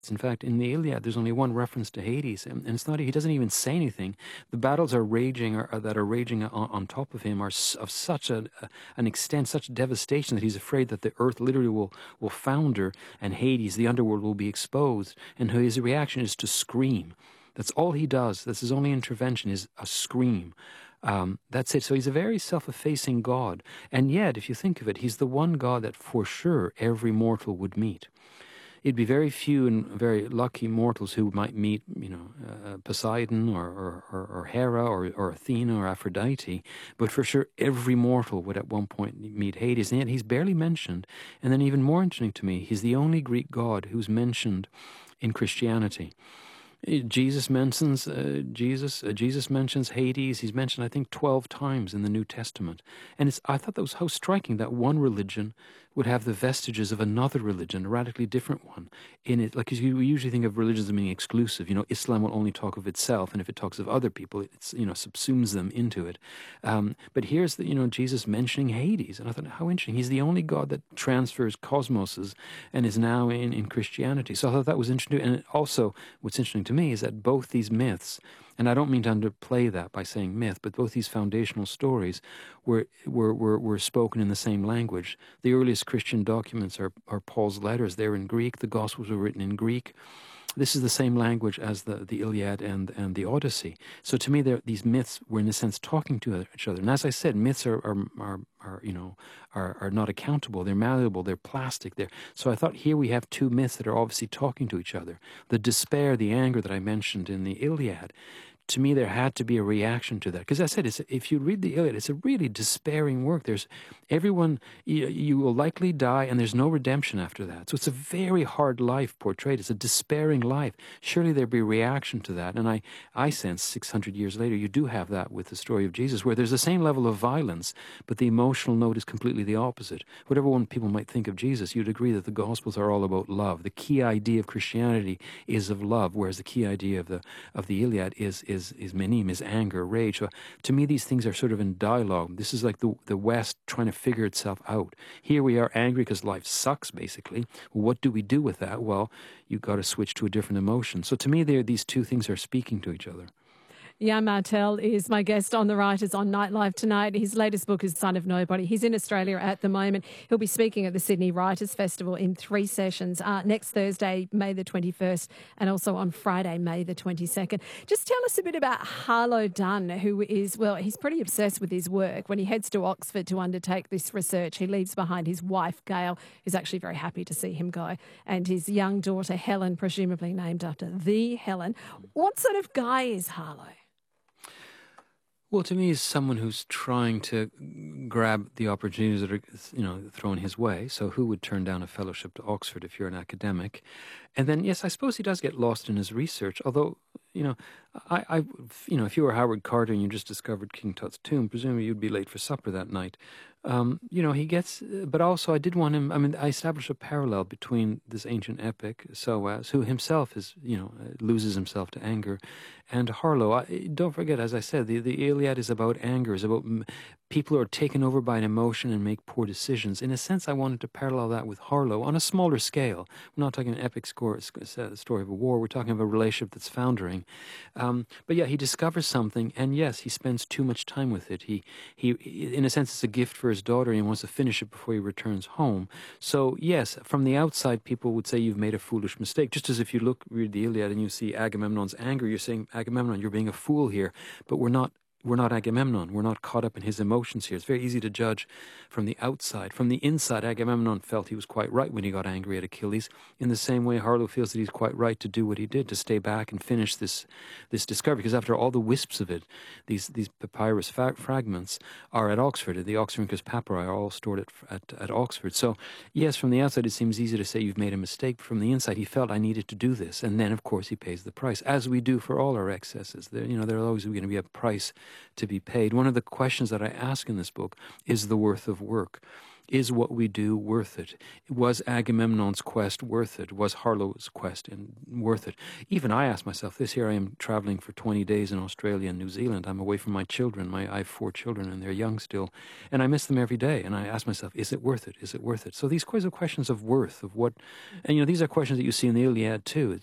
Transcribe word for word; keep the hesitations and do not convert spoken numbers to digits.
In fact, in the Iliad, there's only one reference to Hades, and, and it's not. He doesn't even say anything. The battles are raging, or, or that are raging on, on top of him, are s- of such a, a an extent, such devastation that he's afraid that the earth literally will will founder, and Hades, the underworld, will be exposed. And his reaction is to scream. That's all he does. That's his only intervention, is a scream. Um, that's it. So he's a very self-effacing God, and yet, if you think of it, he's the one God that for sure every mortal would meet. It'd be very few and very lucky mortals who might meet, you know, uh, Poseidon or, or, or, or Hera or, or Athena or Aphrodite, but for sure every mortal would at one point meet Hades, and yet he's barely mentioned. And then even more interesting to me, he's the only Greek god who's mentioned in Christianity. Jesus mentions uh, Jesus. Uh, Jesus mentions Hades. He's mentioned, I think, twelve times in the New Testament. And it's, I thought that was how striking that one religion would have the vestiges of another religion, a radically different one, in it. Like, you, we usually think of religions as being exclusive. You know, Islam will only talk of itself, and if it talks of other people, it's, you know, subsumes them into it. Um, but here's the, you know, Jesus mentioning Hades, and I thought, how interesting. He's the only God that transfers cosmoses and is now in, in Christianity. So I thought that was interesting. And also, what's interesting to me is that both these myths, and I don't mean to underplay that by saying myth, but both these foundational stories were were were, were spoken in the same language. The earliest Christian documents are, are Paul's letters. They're in Greek. The Gospels were written in Greek. This is the same language as the, the Iliad and, and the Odyssey. So to me, these myths were in a sense talking to each other. And as I said, myths are, are, are, are you know, are, are not accountable. They're malleable. They're plastic. They're, so I thought here we have two myths that are obviously talking to each other. The despair, the anger that I mentioned in the Iliad, to me, there had to be a reaction to that. Because I said, it's, if you read the Iliad, it's a really despairing work. There's everyone, you, you will likely die, and there's no redemption after that. So it's a very hard life portrayed. It's a despairing life. Surely there'd be a reaction to that. And I, I sense six hundred years later, you do have that with the story of Jesus, where there's the same level of violence, but the emotional note is completely the opposite. Whatever one people might think of Jesus, you'd agree that the Gospels are all about love. The key idea of Christianity is of love, whereas the key idea of the of the Iliad is is Is, is menim, is anger, rage. So to me, these things are sort of in dialogue. This is like the, the West trying to figure itself out. Here we are angry because life sucks, basically. What do we do with that? Well, you've got to switch to a different emotion. So to me, these two things are speaking to each other. Jan Martel is my guest on The Writers on Nightlife tonight. His latest book is Son of Nobody. He's in Australia at the moment. He'll be speaking at the Sydney Writers' Festival in three sessions, uh, next Thursday, May the twenty-first, and also on Friday, May the twenty-second. Just tell us a bit about Harlow Dunn, who is, well, he's pretty obsessed with his work. When he heads to Oxford to undertake this research, he leaves behind his wife, Gail, who's actually very happy to see him go, and his young daughter, Helen, presumably named after the Helen. What sort of guy is Harlow? Well, to me, he's someone who's trying to grab the opportunities that are, you know, thrown his way. So who would turn down a fellowship to Oxford if you're an academic? And then, yes, I suppose he does get lost in his research, although, you know, I, I, you know, if you were Howard Carter and you just discovered King Tut's tomb, presumably you'd be late for supper that night. Um, you know, he gets, but also I did want him, I mean, I established a parallel between this ancient epic, Soaz, who himself is, you know, loses himself to anger, and Harlow. I, don't forget, as I said, the, the Iliad is about anger, is about people who are taken over by an emotion and make poor decisions. In a sense, I wanted to parallel that with Harlow on a smaller scale. We're not talking an epic score, story of a war. We're talking of a relationship that's foundering. Um, but yeah, he discovers something, and yes, he spends too much time with it. He, he, in a sense, it's a gift for his daughter, and he wants to finish it before he returns home. So yes, from the outside, people would say you've made a foolish mistake. Just as if you look, read the Iliad, and you see Agamemnon's anger, you're saying, Agamemnon, you're being a fool here. But we're not. We're not Agamemnon. We're not caught up in his emotions here. It's very easy to judge from the outside. From the inside, Agamemnon felt he was quite right when he got angry at Achilles. In the same way, Harlow feels that he's quite right to do what he did, to stay back and finish this this discovery. Because after all, the wisps of it, these these papyrus fa- fragments are at Oxford. The Oxyrhynchus papyri are all stored at, at, at Oxford. So, yes, from the outside, it seems easy to say you've made a mistake. But from the inside, he felt I needed to do this. And then, of course, he pays the price, as we do for all our excesses. There, you know, there's always going to be a price to be paid. One of the questions that I ask in this book is the worth of work. Is what we do worth it? Was Agamemnon's quest worth it? Was Harlow's quest in, worth it? Even I ask myself this. Here I am traveling for twenty days in Australia and New Zealand. I'm away from my children. My, I have four children and they're young still. And I miss them every day. And I ask myself, is it worth it? Is it worth it? So these kinds of questions of worth, of what, and you know, these are questions that you see in the Iliad too.